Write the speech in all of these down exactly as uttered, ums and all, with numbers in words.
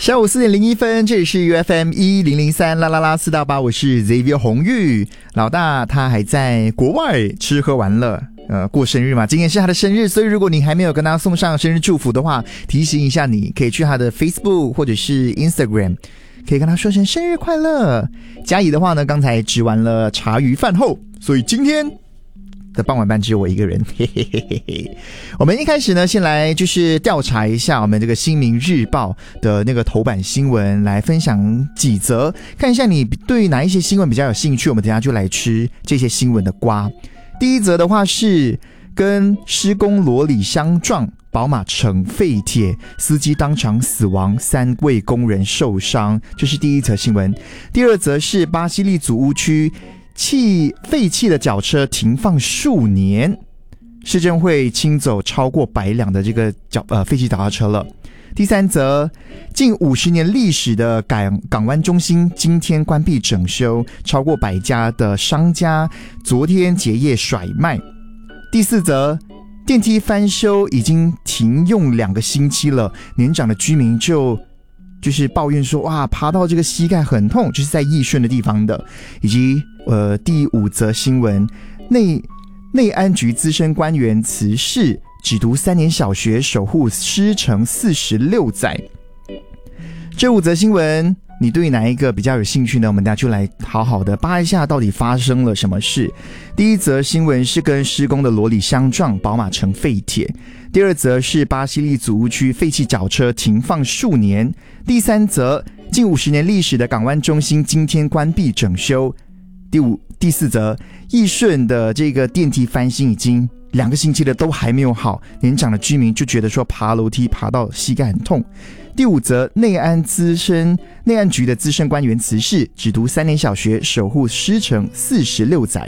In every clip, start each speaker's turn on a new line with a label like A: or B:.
A: 下午四点零一分，这里是 U F M 一零零三啦啦啦四到八，我是 Xavier 红玉。老大他还在国外吃喝玩乐，呃，过生日嘛，今天是他的生日，所以如果你还没有跟他送上生日祝福的话，提醒一下你，可以去他的 Facebook 或者是 Instagram， 可以跟他说声生日快乐。嘉怡的话呢，刚才吃完了茶余饭后，所以今天的傍晚班只有我一个人，嘿嘿嘿嘿嘿。我们一开始呢，先来就是调查一下我们这个新民日报的那个头版新闻，来分享几则，看一下你对哪一些新闻比较有兴趣，我们等一下就来吃这些新闻的瓜。第一则的话是跟施工罗里相撞，宝马乘废铁，司机当场死亡，三位工人受伤，这是第一则新闻。第二则是巴西利祖屋区弃废弃的脚车停放数年，市政会清走超过百辆的这个脚呃废弃脚踏车了。第三则，近五十年历史的港港湾中心今天关闭整修，超过百家的商家昨天结业甩卖。第四则，电梯翻修已经停用两个星期了，年长的居民就就是抱怨说，哇，爬到这个膝盖很痛，就是在义顺的地方的。以及呃第五则新闻，内内安局资深官员辞世，只读三年小学，守护师承四十六载。这五则新闻，你对哪一个比较有兴趣呢？我们大家就来好好的扒一下，到底发生了什么事。第一则新闻是跟施工的罗里相撞，宝马乘废铁。第二则是巴西利祖屋区废弃脚车停放数年。第三则，近五十年历史的港湾中心今天关闭整修。第五、第四则，义顺的这个电梯翻新已经两个星期了，都还没有好，年长的居民就觉得说爬楼梯爬到膝盖很痛。第五则，内安资深内安局的资深官员辞世，只读三年小学，守护师承四十六载。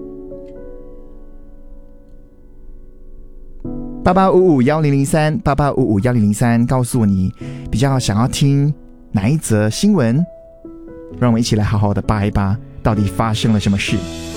A: 八八五五幺零零三八八五五幺零零三，告诉我你比较想要听哪一则新闻，让我们一起来好好的扒一扒，到底发生了什么事。